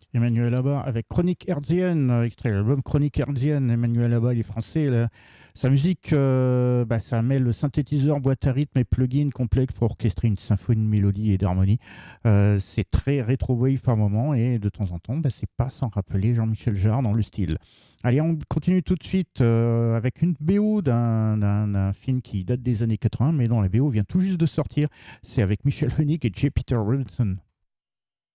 Emmanuel Abat avec Chronique hertzienne, extrait de l'album Chronique hertzienne. Emmanuel Abat, il est français. Sa musique, ça mêle le synthétiseur, boîte à rythme et plugin complexe pour orchestrer une symphonie de mélodie et d'harmonie. C'est très rétro-wave par moment et de temps en temps, c'est pas sans rappeler Jean-Michel Jarre dans le style. Allez, on continue tout de suite avec une BO d'un film qui date des années 80, mais dont la BO vient tout juste de sortir. C'est avec Michel Hoenig et J. Peter Robinson.